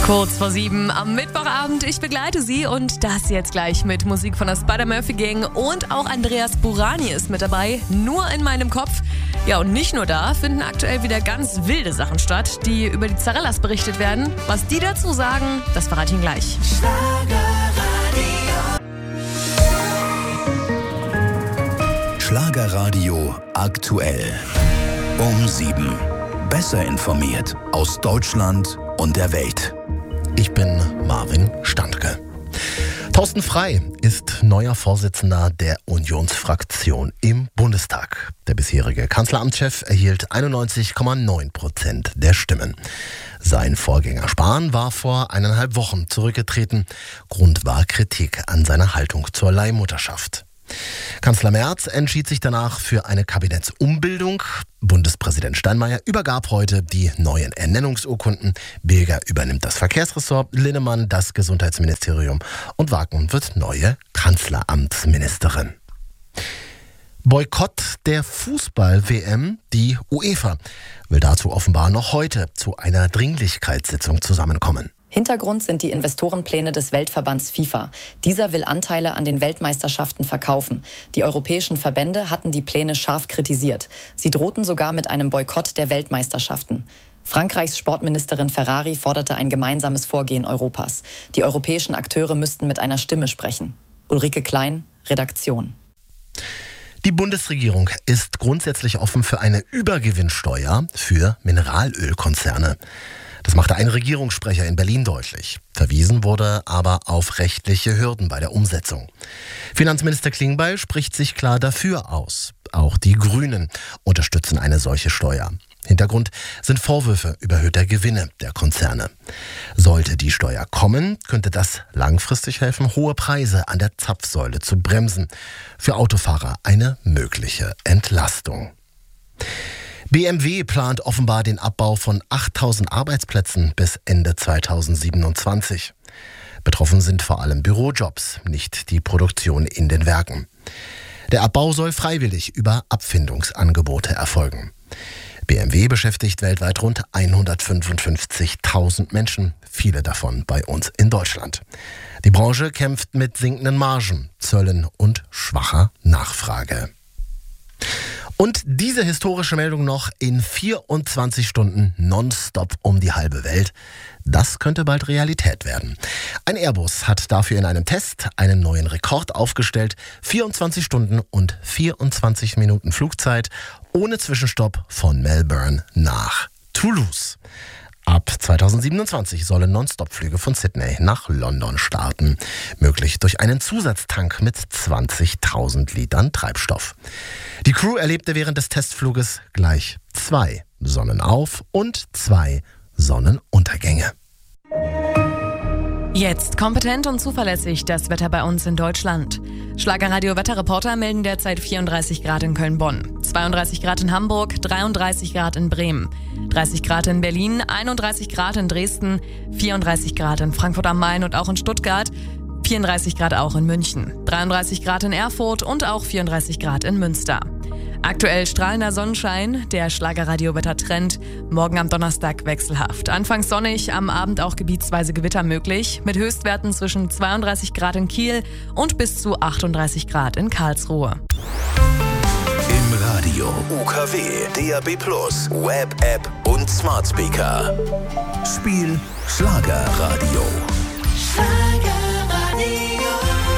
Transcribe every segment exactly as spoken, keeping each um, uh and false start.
Kurz vor sieben am Mittwochabend. Ich begleite Sie und das jetzt gleich mit Musik von der Spider-Murphy-Gang. Und auch Andreas Burani ist mit dabei, nur in meinem Kopf. Ja, und nicht nur da, finden aktuell wieder ganz wilde Sachen statt, die über die Zarellas berichtet werden. Was die dazu sagen, das verrate ich Ihnen gleich. Schlagerradio. Schlagerradio aktuell. Um sieben. Besser informiert aus Deutschland und der Welt. Ich bin Marvin Standke. Thorsten Frey ist neuer Vorsitzender der Unionsfraktion im Bundestag. Der bisherige Kanzleramtschef erhielt einundneunzig Komma neun Prozent der Stimmen. Sein Vorgänger Spahn war vor eineinhalb Wochen zurückgetreten. Grund war Kritik an seiner Haltung zur Leihmutterschaft. Kanzler Merz entschied sich danach für eine Kabinettsumbildung. Bundespräsident Steinmeier übergab heute die neuen Ernennungsurkunden. Bilger übernimmt das Verkehrsressort, Linnemann das Gesundheitsministerium und Wagner wird neue Kanzleramtsministerin. Boykott der Fußball-W M. Die UEFA will dazu offenbar noch heute zu einer Dringlichkeitssitzung zusammenkommen. Hintergrund sind die Investorenpläne des Weltverbands FIFA. Dieser will Anteile an den Weltmeisterschaften verkaufen. Die europäischen Verbände hatten die Pläne scharf kritisiert. Sie drohten sogar mit einem Boykott der Weltmeisterschaften. Frankreichs Sportministerin Ferrari forderte ein gemeinsames Vorgehen Europas. Die europäischen Akteure müssten mit einer Stimme sprechen. Ulrike Klein, Redaktion. Die Bundesregierung ist grundsätzlich offen für eine Übergewinnsteuer für Mineralölkonzerne. Das machte ein Regierungssprecher in Berlin deutlich. Verwiesen wurde aber auf rechtliche Hürden bei der Umsetzung. Finanzminister Klingbeil spricht sich klar dafür aus. Auch die Grünen unterstützen eine solche Steuer. Hintergrund sind Vorwürfe überhöhter Gewinne der Konzerne. Sollte die Steuer kommen, könnte das langfristig helfen, hohe Preise an der Zapfsäule zu bremsen. Für Autofahrer eine mögliche Entlastung. B M W plant offenbar den Abbau von achttausend Arbeitsplätzen bis Ende zweitausendsiebenundzwanzig. Betroffen sind vor allem Bürojobs, nicht die Produktion in den Werken. Der Abbau soll freiwillig über Abfindungsangebote erfolgen. B M W beschäftigt weltweit rund hundertfünfundfünfzigtausend Menschen, viele davon bei uns in Deutschland. Die Branche kämpft mit sinkenden Margen, Zöllen und schwacher Nachfrage. Und diese historische Meldung noch in vierundzwanzig Stunden nonstop um die halbe Welt. Das könnte bald Realität werden. Ein Airbus hat dafür in einem Test einen neuen Rekord aufgestellt. vierundzwanzig Stunden und vierundzwanzig Minuten Flugzeit ohne Zwischenstopp von Melbourne nach Toulouse. Ab zweitausendsiebenundzwanzig sollen Nonstop-Flüge von Sydney nach London starten. Möglich durch einen Zusatztank mit zwanzigtausend Litern Treibstoff. Die Crew erlebte während des Testfluges gleich zwei Sonnenauf- und zwei Sonnenuntergänge. Jetzt kompetent und zuverlässig das Wetter bei uns in Deutschland. Schlagerradio-Wetterreporter melden derzeit vierunddreißig Grad in Köln-Bonn, zweiunddreißig Grad in Hamburg, dreiunddreißig Grad in Bremen, dreißig Grad in Berlin, einunddreißig Grad in Dresden, vierunddreißig Grad in Frankfurt am Main und auch in Stuttgart, vierunddreißig Grad auch in München, dreiunddreißig Grad in Erfurt und auch vierunddreißig Grad in Münster. Aktuell strahlender Sonnenschein, der Schlagerradio-Wettertrend. Morgen am Donnerstag wechselhaft. Anfangs sonnig, am Abend auch gebietsweise Gewitter möglich. Mit Höchstwerten zwischen zweiunddreißig Grad in Kiel und bis zu achtunddreißig Grad in Karlsruhe. Im Radio U K W, D A B plus, Web-App und Smart Speaker. Spiel Schlagerradio. Schlagerradio.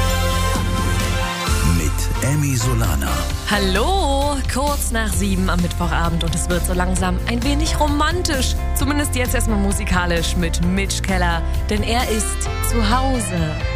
Mit Emmy Solana. Hallo, kurz nach sieben am Mittwochabend und es wird so langsam ein wenig romantisch. Zumindest jetzt erstmal musikalisch mit Mitch Keller, denn er ist zu Hause.